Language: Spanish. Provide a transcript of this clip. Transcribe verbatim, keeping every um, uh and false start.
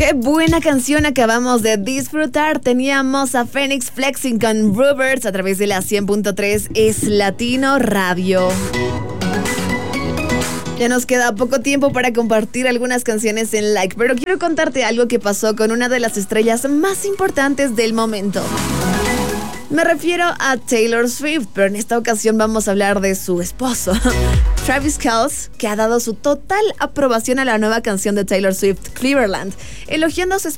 Qué buena canción acabamos de disfrutar. Teníamos a Phoenix Flexing con Rivers a través de la cien punto tres Es Latino Radio. Ya nos queda poco tiempo para compartir algunas canciones en like, pero quiero contarte algo que pasó con una de las estrellas más importantes del momento. Me refiero a Taylor Swift, pero en esta ocasión vamos a hablar de su esposo, Travis Kelce, que ha dado su total aprobación a la nueva canción de Taylor Swift, Cleveland, elogiando a su